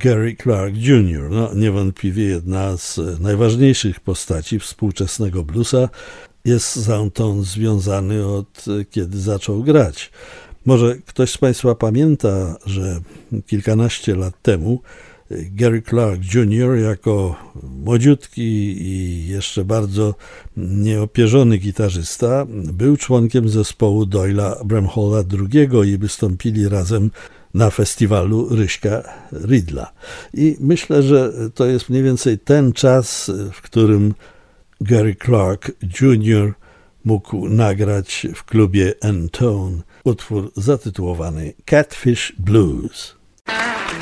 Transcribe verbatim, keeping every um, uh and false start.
Gary Clark junior No, niewątpliwie jedna z najważniejszych postaci współczesnego bluesa. Jest sound on związany od kiedy zaczął grać. Może ktoś z Państwa pamięta, że kilkanaście lat temu Gary Clark junior jako młodziutki i jeszcze bardzo nieopierzony gitarzysta był członkiem zespołu Doyla Bramhalla drugiego i wystąpili razem na festiwalu Ryśka Ridla. I myślę, że to jest mniej więcej ten czas, w którym Gary Clark junior mógł nagrać w klubie N-Tone utwór zatytułowany Catfish Blues.